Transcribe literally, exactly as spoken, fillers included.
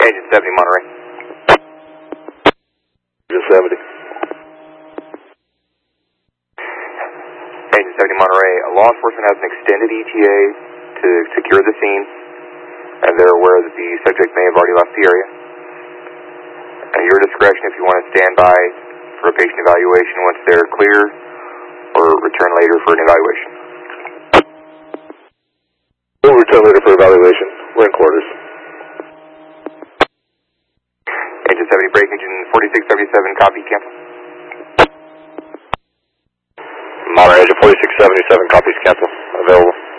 Agent seventy, Monterey. Agent seventy. Agent seventy, Monterey. Law enforcement has an extended E T A to secure the scene, and they're aware that the subject may have already left the area. At your discretion if you want to stand by for a patient evaluation once they're clear, or return later for an evaluation. We'll return later for evaluation. We're in quarters. Agent seventy, break engine forty-six seventy-seven, copy, cancel. Monterey, Agent forty-six seventy-seven, copies, cancel. Available.